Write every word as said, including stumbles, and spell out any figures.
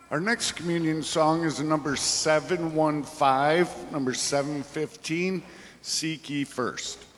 Our next communion song is number seven one five, number seven fifteen, Seek Ye First.